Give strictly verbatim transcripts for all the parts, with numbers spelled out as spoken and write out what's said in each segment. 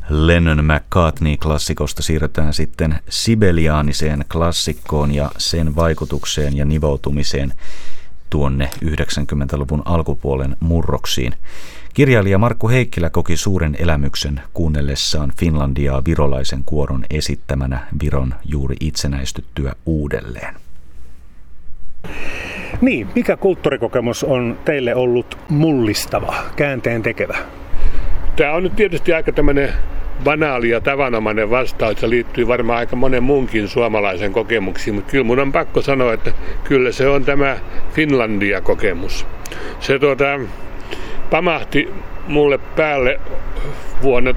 Lennon-McCartney-klassikosta siirrytään sitten sibeliaaniseen klassikkoon ja sen vaikutukseen ja nivoutumiseen tuonne yhdeksänkymmentäluvun alkupuolen murroksiin. Kirjailija Markku Heikkilä koki suuren elämyksen kuunnellessaan Finlandiaa virolaisen kuoron esittämänä Viron juuri itsenäistyttyä uudelleen. Niin, mikä kulttuurikokemus on teille ollut mullistava, käänteen tekevä? Tämä on nyt tietysti aika tämmöinen banaali ja tavanomainen vastaus. Se liittyy varmaan aika monen muunkin suomalaisen kokemuksiin, mutta kyllä mun on pakko sanoa, että kyllä se on tämä Finlandia-kokemus. Se tuota, pamahti mulle päälle vuonna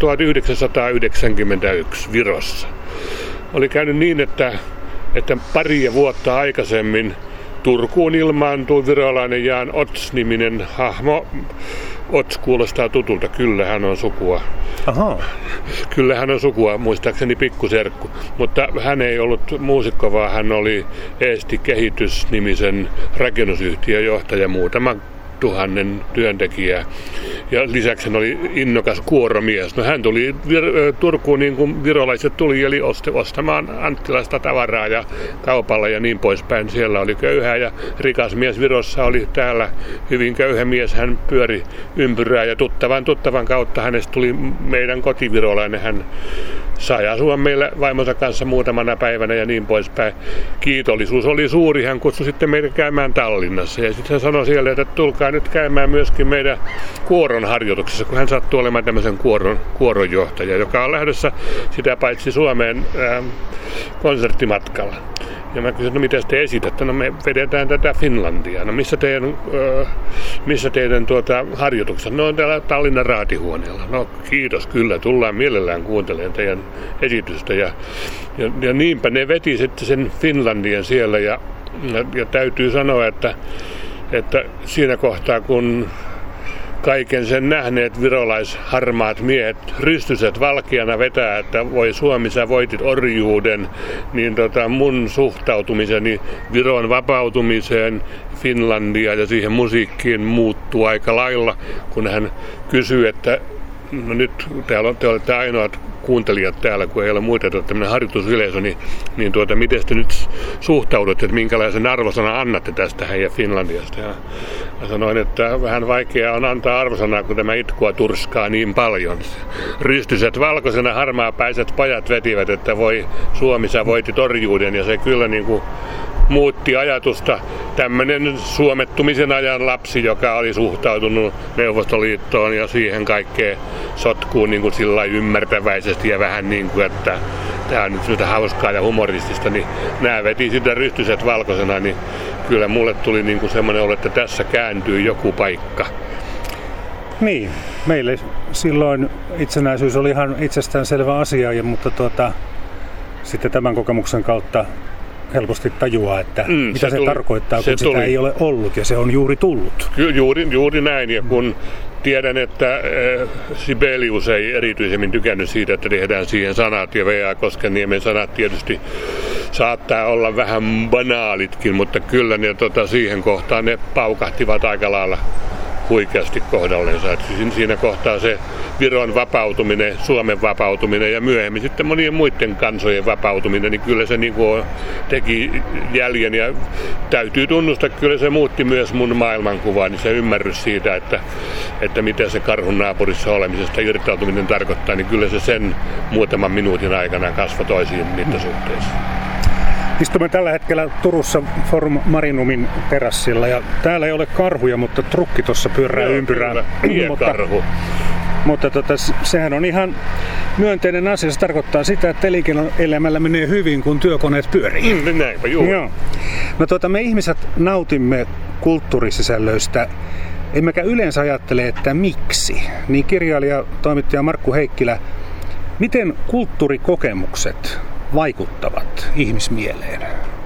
tuhatyhdeksänsataayhdeksänkymmentäyksi Virossa. Oli käynyt niin, että, että pari vuotta aikaisemmin Turkuun ilmaantui virolainen Jan Ots-niminen hahmo. Ots kuulostaa tutulta, kyllä hän on sukua. Aha. Kyllä hän on sukua, muistaakseni pikkuserkku. Mutta hän ei ollut muusikko, vaan hän oli Eesti Kehitys-nimisen rakennusyhtiön johtaja muutama tuhannen työntekijää. Ja lisäksi hän oli innokas kuoromies. No hän tuli Vir- Turkuun niin kuin virolaiset tuli, eli ostamaan Anttilasta tavaraa ja kaupalla ja niin poispäin. Siellä oli köyhä ja rikas mies. Virossa oli täällä hyvin köyhä mies. Hän pyöri ympyrää ja tuttavan tuttavan kautta hänestä tuli meidän kotivirolainen. Hän sai asua meillä vaimonsa kanssa muutamana päivänä ja niin poispäin. Kiitollisuus oli suuri. Hän kutsui sitten meitä käymään Tallinnassa. Ja sitten hän sanoi siellä, että tulkaa nyt käymään myöskin meidän kuoron harjoituksessa, kun hän sattui olemaan tämmöisen kuoron, kuoronjohtaja, joka on lähdössä sitä paitsi Suomeen ää, konserttimatkalla. Ja mä kysyin, no mitä te esitätte? No me vedetään tätä Finlandia. No missä teidän, äh, missä teidän tuota, harjoituksessa? No on täällä Tallinnan raatihuoneella. No kiitos, kyllä, tullaan mielellään kuuntelemaan teidän esitystä. Ja, ja, ja niinpä ne veti sitten sen Finlandian siellä ja, ja, ja täytyy sanoa, että, että siinä kohtaa kun kaiken sen nähneet virolaisharmaat miehet rystyset valkeana vetää, että voi Suomi, sä voitit orjuuden, niin tota mun suhtautumiseni Viron vapautumiseen, Finlandia ja siihen musiikkiin muuttuu aika lailla, kun hän kysyy, että no nyt täällä on, te olette ainoat kuuntelijat täällä, kun ei ole muita tämmöinen harjoitusyleisö, niin, niin tuota, miten te nyt suhtaudutte, että minkälaisen arvosanan annatte tästä heidän Finlandiasta? Ja mä sanoin, että vähän vaikea on antaa arvosanaa, kun tämä itkua turskaa niin paljon. Rystyset valkoisena harmaapäiset pojat vetivät, että voi Suomi, sä voitit orjuuden, ja se kyllä niin kuin muutti ajatusta. Tämmöinen suomettumisen ajan lapsi, joka oli suhtautunut Neuvostoliittoon ja siihen kaikkeen sotkuun niin kuin sillä ymmärtäväisesti ja vähän niin kuin, että tämä on nyt sitä hauskaa ja humoristista, niin nämä veti sitä rystyset valkoisena, niin kyllä mulle tuli niin kuin semmoinen olo, että tässä kääntyy joku paikka. Niin, meille silloin itsenäisyys oli ihan itsestäänselvä asia, mutta tuota, sitten tämän kokemuksen kautta helposti tajuaa, että mm, mitä se, se tuli, tarkoittaa, kun se sitä tuli. Ei ole ollut ja se on juuri tullut. Ky- juuri, juuri näin, ja kun tiedän, että äh, Sibelius ei erityisemmin tykännyt siitä, että tehdään siihen sanat, ja V A Koskenniemen sanat tietysti saattaa olla vähän banaalitkin, mutta kyllä ne tota, siihen kohtaan ne paukahtivat aika lailla huikeasti kohdallensa. Että siinä kohtaa se Viron vapautuminen, Suomen vapautuminen ja myöhemmin sitten monien muiden kansojen vapautuminen, niin kyllä se niin kuin teki jäljen ja täytyy tunnustaa, että kyllä se muutti myös mun maailmankuvaa, niin se ymmärrys siitä, että, että mitä se karhun naapurissa olemisesta irtautuminen tarkoittaa, niin kyllä se sen muutaman minuutin aikana kasvoi toisiin mittasuhteisiin. Istumme tällä hetkellä Turussa Forum Marinumin terassilla ja täällä ei ole karhuja, mutta trukki tuossa pyörää ympyrää. mutta, mutta tota, sehän on ihan myönteinen asia. Se tarkoittaa sitä, että elinkeinoelämällä menee hyvin, kun työkoneet pyörii. Mm, näinpä juuri. Joo. No, tuota, me ihmiset nautimme kulttuurisisällöistä, emmekä yleensä ajattele, että miksi. Niin kirjailija, toimittaja Markku Heikkilä, miten kulttuurikokemukset vaikuttavat ihmismieleen?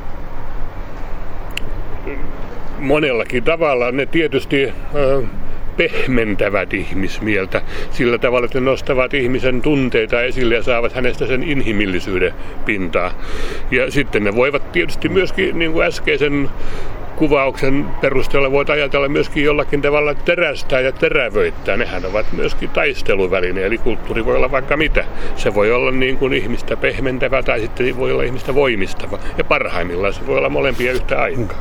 Monellakin tavalla. Ne tietysti ö, pehmentävät ihmismieltä sillä tavalla, että ne nostavat ihmisen tunteita esille ja saavat hänestä sen inhimillisyyden pintaa. Ja sitten ne voivat tietysti myöskin, niin kuin äskeisen kuvauksen perusteella voit ajatella myöskin jollakin tavalla terästää ja terävöittää. Nehän ovat myöskin taisteluväline, eli kulttuuri voi olla vaikka mitä. Se voi olla niin kuin ihmistä pehmentävä tai sitten voi olla ihmistä voimistava. Ja parhaimmillaan se voi olla molempia yhtä aikaa.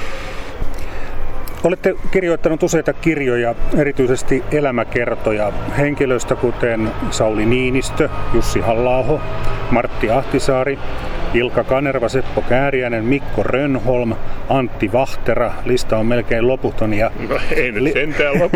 Olette kirjoittanut useita kirjoja, erityisesti elämäkertoja henkilöistä kuten Sauli Niinistö, Jussi Halla-aho, Martti Ahtisaari, Ilkka Kanerva, Seppo Kääriäinen, Mikko Rönnholm, Antti Vahtera. Lista on melkein loputon. Ja no ei nyt sentään lopu.